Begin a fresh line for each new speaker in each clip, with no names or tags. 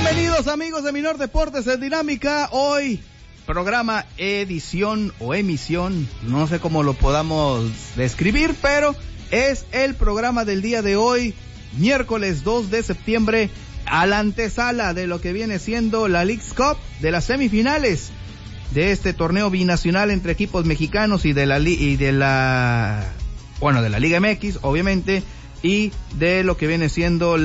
Bienvenidos amigos de Minor Deportes en Dinámica. Hoy programa, edición o emisión, no sé cómo lo podamos describir, pero es el programa del día de hoy, miércoles 2 de septiembre, a la antesala de lo que viene siendo la Leagues Cup, de las semifinales de este torneo binacional entre equipos mexicanos y de la Liga MX, obviamente, y de lo que viene siendo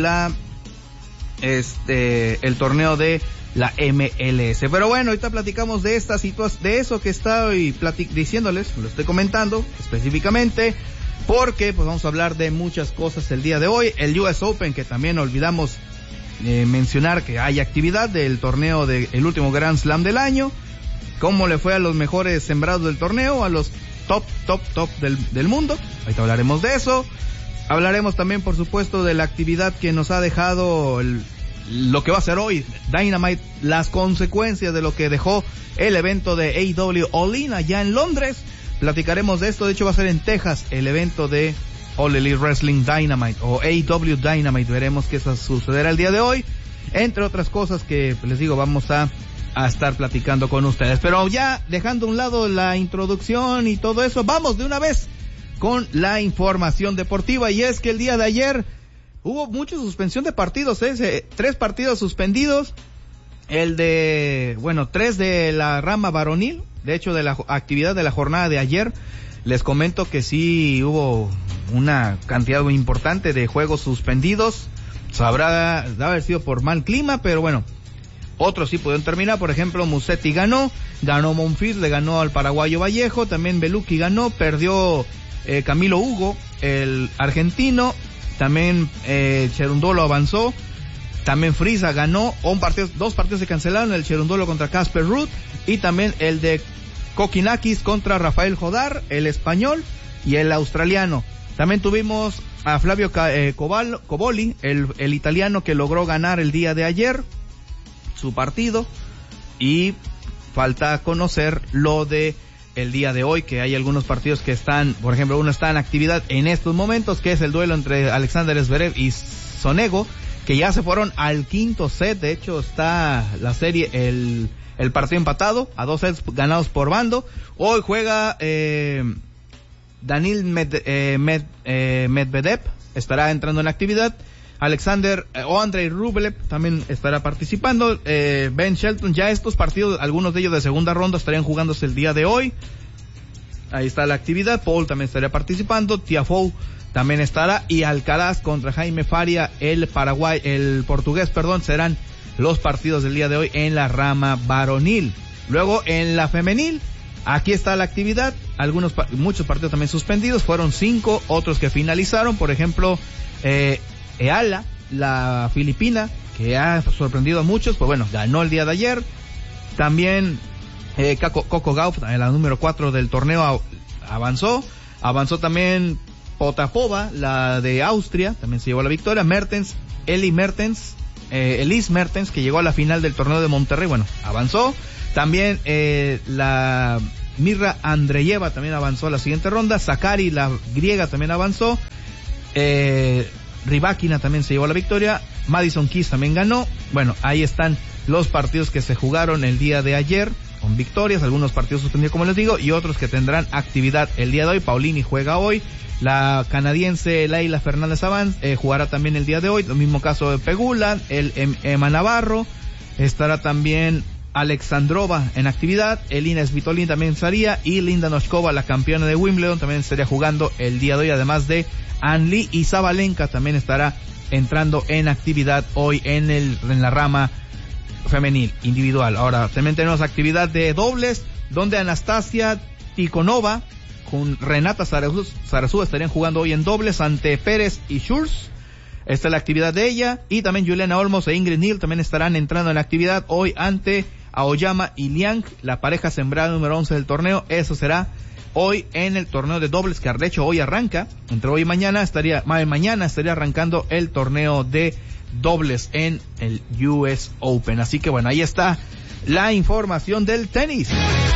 el torneo de la MLS. Pero bueno, ahorita platicamos de esta situación, de eso que estoy diciéndoles, lo estoy comentando específicamente, porque pues vamos a hablar de muchas cosas el día de hoy. El US Open, que también olvidamos mencionar que hay actividad del torneo el último Grand Slam del año, cómo le fue a los mejores sembrados del torneo, a los top del mundo. Ahorita hablaremos de eso. Hablaremos también, por supuesto, de la actividad que nos ha dejado lo que va a ser hoy Dynamite, las consecuencias de lo que dejó el evento de AEW All In allá en Londres. Platicaremos de esto. De hecho, va a ser en Texas el evento de All Elite Wrestling Dynamite o AEW Dynamite. Veremos qué sucederá el día de hoy, entre otras cosas que les digo, vamos a estar platicando con ustedes. Pero ya dejando a un lado la introducción y todo eso, vamos de una vez con la información deportiva. Y es que el día de ayer hubo mucha suspensión de partidos, 3 partidos suspendidos, 3 de la rama varonil. De hecho, de la actividad de la jornada de ayer, les comento que sí hubo una cantidad muy importante de juegos suspendidos. Sabrá de haber sido por mal clima, pero bueno, otros sí pudieron terminar. Por ejemplo, Musetti ganó Monfils, le ganó al paraguayo Vallejo, también Belucchi ganó, perdió Camilo Hugo, el argentino, también Cherundolo avanzó, también Frisa ganó, 2 partidos se cancelaron, el Cherundolo contra Casper Ruud y también el de Kokinakis contra Rafael Jodar, el español y el australiano. También tuvimos a Flavio Coboli, el italiano, que logró ganar el día de ayer su partido, y falta conocer lo de el día de hoy, que hay algunos partidos que están, por ejemplo, uno está en actividad en estos momentos, que es el duelo entre Alexander Zverev y Sonego, que ya se fueron al 5º set. De hecho, está la serie, el partido empatado a 2 sets ganados por bando. Hoy juega Daniil Medvedev, estará entrando en actividad. Andrei Rublev también estará participando. Ben Shelton, ya estos partidos, algunos de ellos de segunda ronda, estarían jugándose el día de hoy. Ahí está la actividad. Paul también estaría participando. Tiafoe también estará. Y Alcaraz contra Jaime Faria, el portugués, serán los partidos del día de hoy en la rama varonil. Luego en la femenil, aquí está la actividad. Muchos partidos también suspendidos. Fueron 5, otros que finalizaron. Por ejemplo, Eala, la filipina, que ha sorprendido a muchos, pues bueno, ganó el día de ayer. También Coco Gauff, la número 4 del torneo, avanzó también Potapova, la de Austria, también se llevó la victoria. Elise Mertens, que llegó a la final del torneo de Monterrey, bueno, avanzó. También la Mirra Andreeva también avanzó a la siguiente ronda. Sakari, la griega, también avanzó. Rybakina también se llevó la victoria. Madison Keys también ganó. Bueno, ahí están los partidos que se jugaron el día de ayer, con victorias, algunos partidos suspendidos, como les digo, y otros que tendrán actividad el día de hoy. Paulini juega hoy. La canadiense Leila Fernández jugará también el día de hoy. Lo mismo caso de Pegula, Emma Navarro. Estará también Alexandrova en actividad. Elina Svitolin también estaría. Y Linda Noskova, la campeona de Wimbledon, también estaría jugando el día de hoy, además de Ann Lee. Y Zabalenka también estará entrando en actividad hoy en la rama femenil individual. Ahora también tenemos actividad de dobles, donde Anastasia Tikhonova con Renata Zarazúa estarían jugando hoy en dobles ante Pérez y Schurz. Esta es la actividad de ella. Y también Juliana Olmos e Ingrid Neal también estarán entrando en la actividad hoy ante Aoyama y Liang, la pareja sembrada número 11 del torneo. Eso será hoy en el torneo de dobles, que de hecho hoy arranca. Entre hoy y mañana mañana estaría arrancando el torneo de dobles en el US Open. Así que bueno, ahí está la información del tenis.